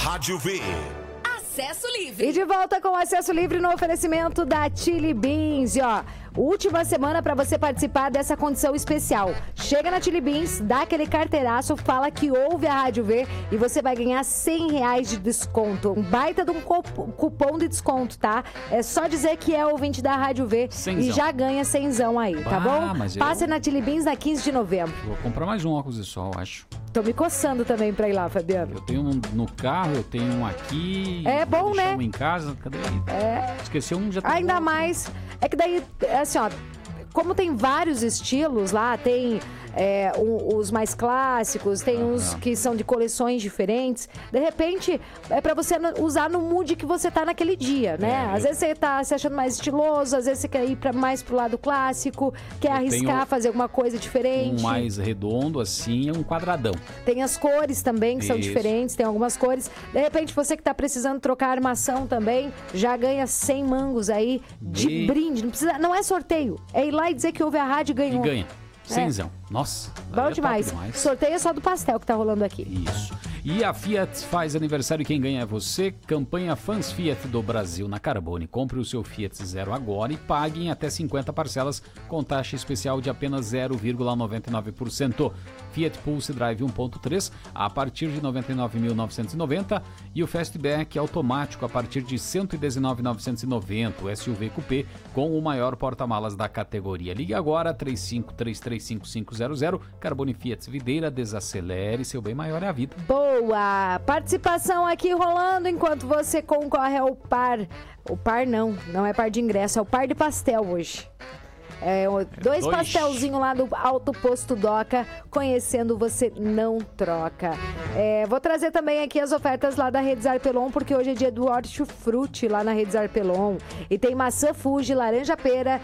Rádio V. Acesso Livre. E de volta com Acesso Livre no oferecimento da Chili Beans, ó. Última semana para você participar dessa condição especial. Chega na Chili Beans, dá aquele carteiraço, fala que ouve a Rádio V e você vai ganhar R$100 de desconto. Um baita de um cupom de desconto, tá? É só dizer que é ouvinte da Rádio V e já ganha R$100 aí, tá bom? Passe na Chili Beans na 15 de novembro. Vou comprar mais um óculos de sol, acho. Tô me coçando também pra ir lá, Fabiano. Eu tenho um no carro, eu tenho um aqui. É bom, né? Um em casa, cadê ele? Esqueceu um, já tá. Ainda mais, é que daí, assim, ó, como tem vários estilos lá, tem os mais clássicos, tem uns que são de coleções diferentes. De repente, é pra você usar no mood que você tá naquele dia, né? Às vezes você tá se achando mais estiloso, às vezes você quer ir mais pro lado clássico, quer arriscar, fazer alguma coisa diferente. Um mais redondo, assim, é um quadradão. Tem as cores também, que são diferentes, tem algumas cores. De repente, você que tá precisando trocar armação também, já ganha 100 mangos aí de brinde. Não é sorteio, é ir lá e dizer que ouve a rádio e ganhou. E ganha. Cenzão. Nossa. Bom demais. Sorteio é só do pastel que tá rolando aqui. Isso. E a Fiat faz aniversário e quem ganha é você. Campanha Fãs Fiat do Brasil na Carbone. Compre o seu Fiat Zero agora e pague em até 50 parcelas com taxa especial de apenas 0,99%. Fiat Pulse Drive 1.3 a partir de R$ 99.990 e o Fastback automático a partir de R$ 119.990. O SUV Coupé com o maior porta-malas da categoria. Ligue agora 35335500. Carbone Fiat Videira, desacelere, seu bem maior é a vida. Boa! Participação aqui rolando enquanto você concorre ao par. O par não é par de ingresso, é o par de pastel hoje. Dois pastelzinhos lá do Alto Posto Doca, conhecendo você não troca. Vou trazer também aqui as ofertas lá da Redes Arpelon, porque hoje é dia do hortifruti lá na Redes Arpelon. E tem maçã Fuji, laranja pera,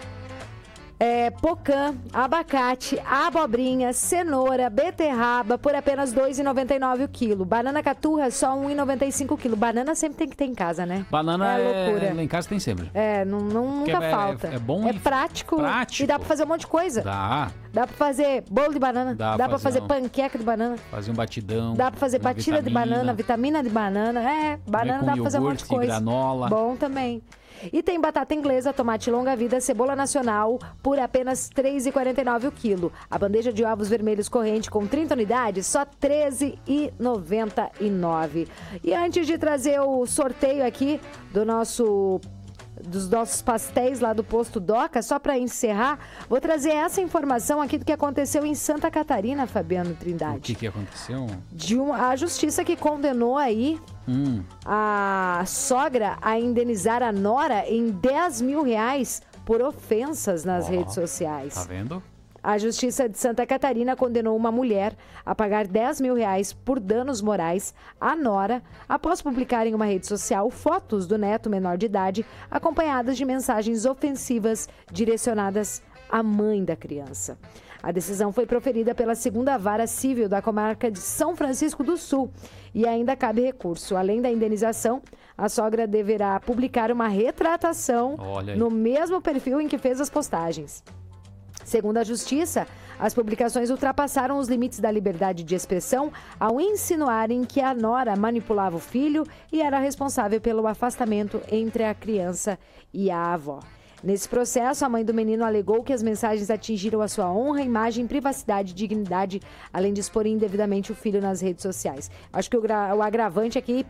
pocã, abacate, abobrinha, cenoura, beterraba por apenas R$ 2,99 o quilo. Banana caturra só R$ 1,95 o quilo. Banana sempre tem que ter em casa, né? Banana loucura. Lá em casa tem sempre. Nunca falta. É bom e prático. E dá pra fazer um monte de coisa. Dá pra fazer bolo de banana. Dá pra fazer panqueca de banana. Fazer um batidão. Dá pra fazer batida de banana, vitamina de banana. Banana dá pra fazer um monte de coisa. Granola. Bom também. E tem batata inglesa, tomate longa-vida, cebola nacional por apenas R$ 3,49 o quilo. A bandeja de ovos vermelhos corrente com 30 unidades, só R$ 13,99. E antes de trazer o sorteio aqui dos nossos pastéis lá do Posto Doca, só para encerrar, vou trazer essa informação aqui do que aconteceu em Santa Catarina, Fabiano Trindade. O que aconteceu? A justiça que condenou aí a sogra a indenizar a nora em R$10 mil por ofensas nas redes sociais. Tá vendo? A Justiça de Santa Catarina condenou uma mulher a pagar R$10 mil por danos morais à nora após publicar em uma rede social fotos do neto menor de idade acompanhadas de mensagens ofensivas direcionadas à mãe da criança. A decisão foi proferida pela 2ª Vara Civil da comarca de São Francisco do Sul e ainda cabe recurso. Além da indenização, a sogra deverá publicar uma retratação no mesmo perfil em que fez as postagens. Segundo a Justiça, as publicações ultrapassaram os limites da liberdade de expressão ao insinuarem que a nora manipulava o filho e era responsável pelo afastamento entre a criança e a avó. Nesse processo, a mãe do menino alegou que as mensagens atingiram a sua honra, imagem, privacidade e dignidade, além de expor indevidamente o filho nas redes sociais. Acho que o agravante aqui